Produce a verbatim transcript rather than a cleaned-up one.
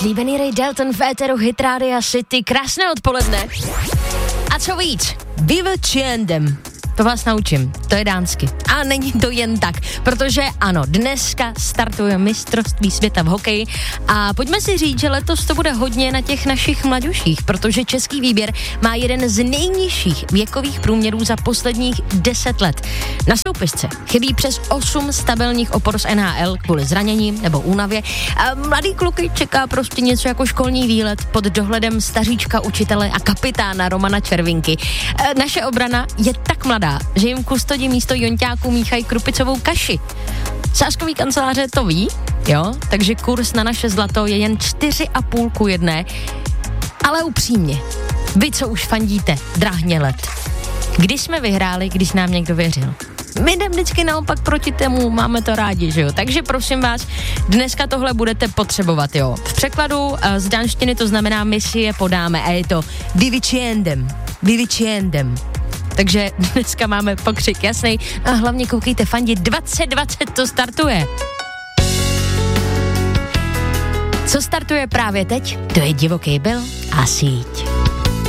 Slíbený Ray Dalton v éteru Hit Rádia City. Krásné odpoledne. A co víc? Vivečiendem. To vás naučím, to je dánsky. A není to jen tak, protože ano, dneska startuje mistrovství světa v hokeji a pojďme si říct, že letos to bude hodně na těch našich mladuších, protože český výběr má jeden z nejnižších věkových průměrů za posledních deset let. Na soupisce chybí přes osm stabilních opor z N H L kvůli zraněním nebo únavě a mladý kluky čeká prostě něco jako školní výlet pod dohledem staříčka učitele a kapitána Romana Červinky. Naše obrana je tak mladá, že jim kustodí místo jonťáků míchají krupicovou kaši. Sázkový kanceláře to ví, jo, takže kurz na naše zlato je jen čtyři a půl ku jedné. Ale upřímně, vy, co už fandíte, drahně let. Když jsme vyhráli, když nám někdo věřil? My jdeme vždycky naopak proti tomu, máme to rádi, že jo? Takže prosím vás, dneska tohle budete potřebovat, jo? V překladu z dánštiny to znamená, my si je podáme a je to vivečiendem, vivečiendem. Takže dneska máme pokřik jasnej a hlavně koukejte, fandit, dvacet dvacet to startuje. Co startuje právě teď? To je Divoký Bill a síť.